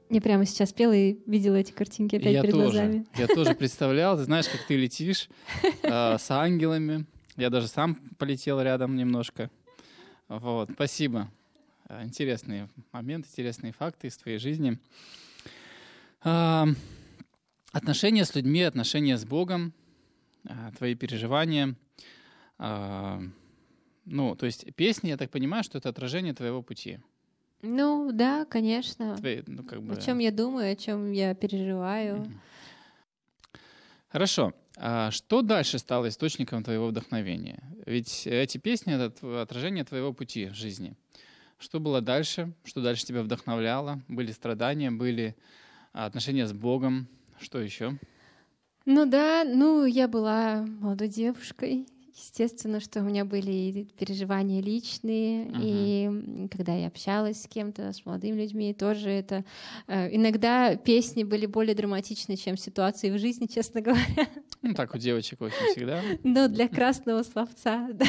Я прямо сейчас пела и видела эти картинки опять перед глазами. Я тоже представлял. Ты знаешь, как ты летишь с ангелами. Я даже сам полетел рядом немножко. Вот, спасибо. Интересный момент, интересные факты из твоей жизни. Отношения с людьми, отношения с Богом, твои переживания. Ну, то есть песни, я так понимаю, что это отражение твоего пути. Ну, да, конечно. Ну, как бы... О чем я думаю, о чем я переживаю. Хорошо. А что дальше стало источником твоего вдохновения? Ведь эти песни — это отражение твоего пути в жизни. Что было дальше? Что дальше тебя вдохновляло? Были страдания, были отношения с Богом. Что еще? Ну да, я была молодой девушкой. Естественно, что у меня были и переживания личные, и когда я общалась с кем-то, с молодыми людьми, тоже это... Иногда песни были более драматичны, чем ситуации в жизни, честно говоря. Ну, так у девочек очень всегда. Ну, для красного словца, да.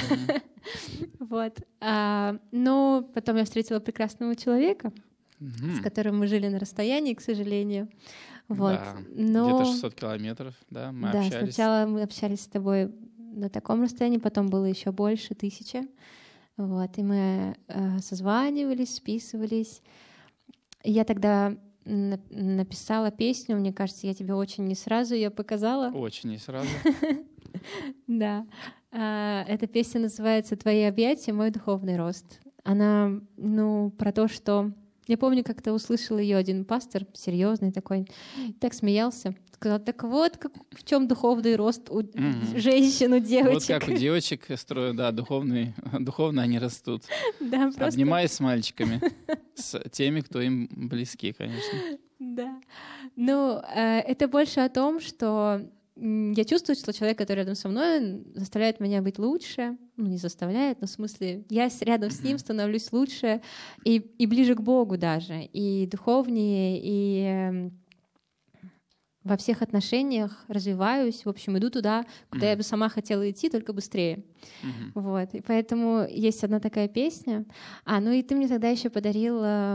Вот. Но потом я встретила прекрасного человека, с которым мы жили на расстоянии, к сожалению. Вот. Да. Где-то 600 километров, да, мы общались. Да, сначала мы общались с тобой на таком расстоянии, потом было еще больше, 1000. Вот, и мы созванивались, списывались. Я тогда написала песню, мне кажется, я тебе очень не сразу ее показала. Очень не сразу. Да. Эта песня называется «Твои объятия, мой духовный рост». Она, про то, что... Я помню, как-то услышал ее один пастор, серьезный такой, так смеялся. Сказал, так вот, в чем духовный рост у женщин, у девочек. Вот как у девочек строят, да, духовно они растут. Да, просто... Обнимаясь с мальчиками, с теми, кто им близки, конечно. Да. Это больше о том, что я чувствую, что человек, который рядом со мной, заставляет меня быть лучше. Не заставляет, но в смысле, я рядом с ним становлюсь лучше и ближе к Богу даже, и духовнее, и во всех отношениях развиваюсь, в общем, иду туда, куда я бы сама хотела идти, только быстрее. Вот. И поэтому есть одна такая песня. И ты мне тогда еще подарил